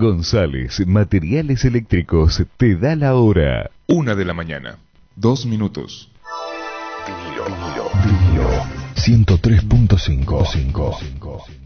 González Materiales Eléctricos te da la hora. 1:02 a.m. Vinilo. 103.5.